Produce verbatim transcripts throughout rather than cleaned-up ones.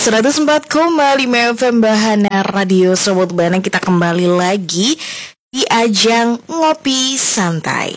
seratus empat koma lima F M Bahana Radio Sobat Bana. Kita kembali lagi di ajang Ngopi Santai.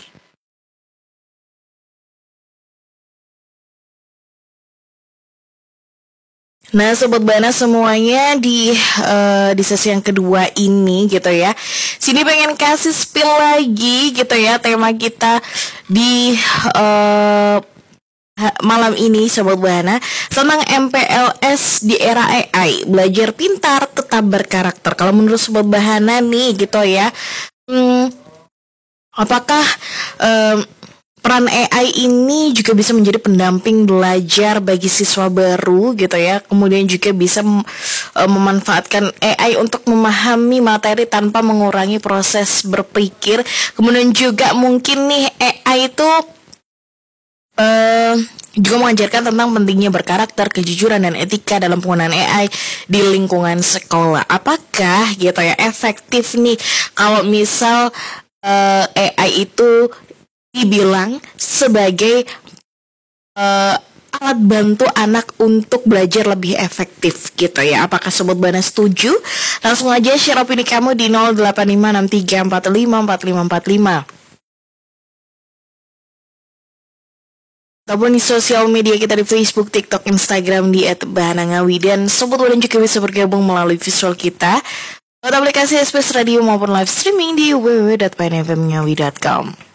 Nah Sobat Bana semuanya di uh, di sesi yang kedua ini gitu ya. Sini pengen kasih spill lagi gitu ya tema kita di uh, malam ini Sobat Bana tentang M P L S di era A I, belajar pintar tetap berkarakter. Kalau menurut Sobat Bahana nih gitu ya, hmm, apakah um, peran A I ini juga bisa menjadi pendamping belajar bagi siswa baru gitu ya. Kemudian juga bisa mem- memanfaatkan A I untuk memahami materi tanpa mengurangi proses berpikir. Kemudian juga mungkin nih A I itu uh, juga mengajarkan tentang pentingnya berkarakter, kejujuran dan etika dalam penggunaan A I di lingkungan sekolah. Apakah gitu ya efektif nih kalau misal uh, A I itu dibilang sebagai uh, alat bantu anak untuk belajar lebih efektif gitu ya. Apakah Sobat Bana setuju? Langsung aja share opini kamu di nol delapan lima enam tiga empat lima empat lima empat lima ataupun di sosial media kita di Facebook, TikTok, Instagram di et bahana ngawi. Dan Sobat Bana juga bisa bergabung melalui visual kita lewat aplikasi S B S Radio maupun live streaming di w w w dot bahana f m ngawi dot com.